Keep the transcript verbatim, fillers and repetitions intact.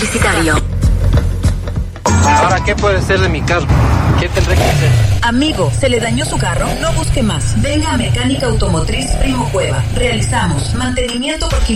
Publicitario. Ahora, ¿qué puede ser de mi carro? ¿Qué tendré que hacer? Amigo, ¿se le dañó su carro? No busque más. Venga a Mecánica Automotriz Primo Cueva. Realizamos mantenimiento por